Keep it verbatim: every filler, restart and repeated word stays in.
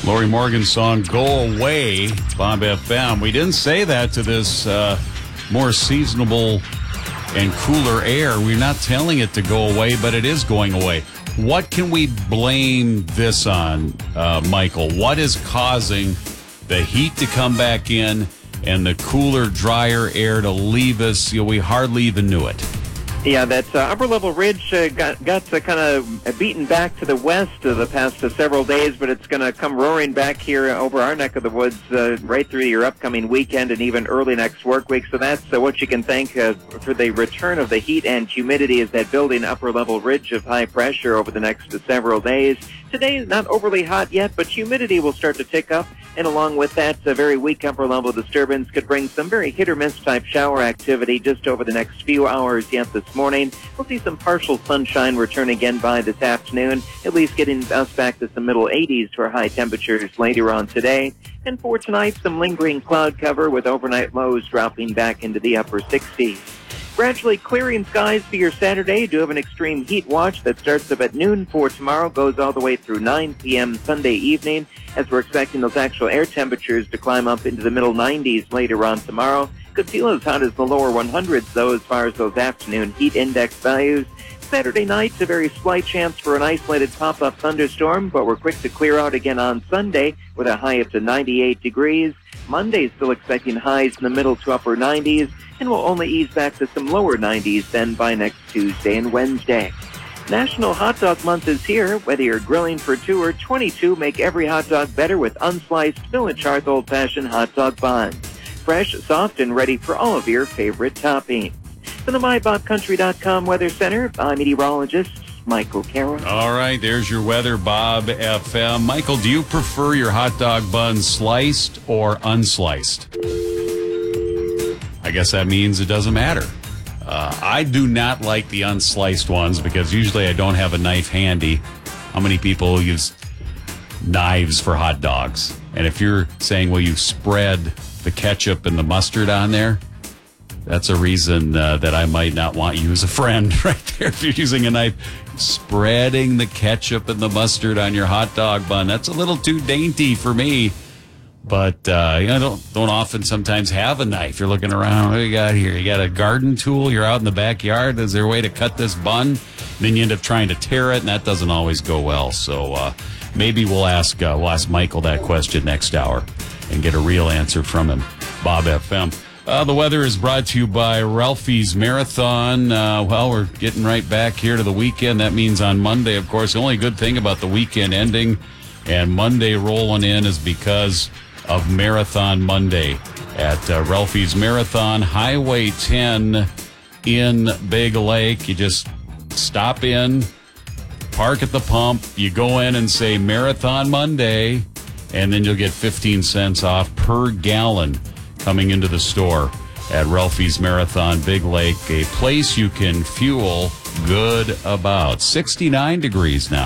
Lori Morgan's song, Go Away, Bob F M. We didn't say that to this uh, more seasonable and cooler air. We're not telling it to go away, but it is going away. What can we blame this on, uh, Michael? What is causing the heat to come back in and the cooler, drier air to leave us? You know, we hardly even knew it. Yeah, that uh, upper-level ridge uh, got, got uh, kind of beaten back to the west uh, the past uh, several days, but it's going to come roaring back here over our neck of the woods uh, right through your upcoming weekend and even early next work week. So that's uh, what you can thank uh, for the return of the heat and humidity, is that building upper-level ridge of high pressure over the next uh, several days. Today is not overly hot yet, but humidity will start to tick up. And along with that, a very weak upper-level disturbance could bring some very hit-or-miss type shower activity just over the next few hours yet this morning. We'll see some partial sunshine return again by this afternoon, at least getting us back to some middle eighties for high temperatures later on today. And for tonight, some lingering cloud cover with overnight lows dropping back into the upper sixties. Gradually clearing skies for your Saturday. You do have an extreme heat watch that starts up at noon for tomorrow, goes all the way through nine p.m. Sunday evening, as we're expecting those actual air temperatures to climb up into the middle nineties later on tomorrow. Could feel as hot as the lower one hundreds, though, as far as those afternoon heat index values. Saturday night, a very slight chance for an isolated pop-up thunderstorm, but we're quick to clear out again on Sunday with a high up to ninety-eight degrees. Monday, still expecting highs in the middle to upper nineties, and will only ease back to some lower nineties then by next Tuesday and Wednesday. National Hot Dog Month is here. Whether you're grilling for two or twenty-two, make every hot dog better with unsliced Village Hearth old-fashioned hot dog buns. Fresh, soft, and ready for all of your favorite toppings. From the my bob country dot com Weather Center, I'm meteorologist Michael Carroll. All right, there's your weather, Bob F M. Michael, do you prefer your hot dog bun sliced or unsliced? I guess that means it doesn't matter. Uh, I do not like the unsliced ones because usually I don't have a knife handy. How many people use knives for hot dogs? And if you're saying, well, you spread the ketchup and the mustard on there, that's a reason uh, that I might not want you as a friend right there. If you're using a knife, spreading the ketchup and the mustard on your hot dog bun, that's a little too dainty for me. But uh, you know, don't don't often sometimes have a knife. You're looking around. What do you got here? You got a garden tool. You're out in the backyard. Is there a way to cut this bun? Then you end up trying to tear it, and that doesn't always go well. So uh, maybe we'll ask uh, we'll ask Michael that question next hour and get a real answer from him. Bob F M. Uh, the weather is brought to you by Ralphie's Marathon. Uh, well, we're getting right back here to the weekend. That means on Monday, of course. The only good thing about the weekend ending and Monday rolling in is because of Marathon Monday at uh, Ralphie's Marathon, Highway ten in Big Lake. You just stop in, park at the pump, you go in and say Marathon Monday, and then you'll get fifteen cents off per gallon coming into the store at Ralphie's Marathon, Big Lake, a place you can fuel good about. sixty-nine degrees now.